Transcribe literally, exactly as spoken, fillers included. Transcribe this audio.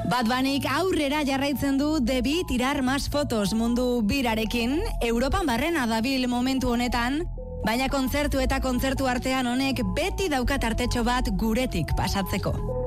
Bad Bunnyk aurrera jarraitzen du Debi tirar más fotos mundu birarekin, Europan barrena dabil momentu honetan, baina kontzertu eta kontzertu artean honek beti dauka tartetxo bat guretik pasatzeko.